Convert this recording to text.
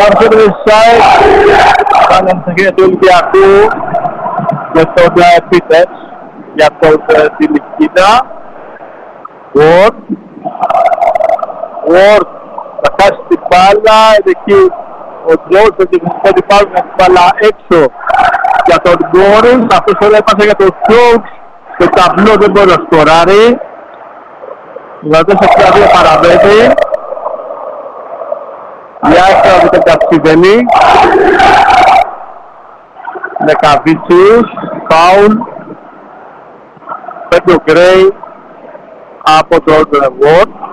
Δεύτερο side, πάνε στα χέρια του Ολυμπιακού με τον Πίτερς για τη Λυκίνα. Ward θα χάσει την μπάλα, είναι εκεί ο Τζόρτς, ο διευθυντικός αντιπάλου με την μπάλα έξω για τον Γκόρινς. Αυτός όλα έπασε για τον Στρόγκς, το ταμπλό δεν μπορεί να σκοράρει. Δηλαδή σε 62 παραμένει. Η άκρα με τον Καψιδελή. Με Καβίτσιους, φάουλ. Πέτρο Γκρέι από τον Ward.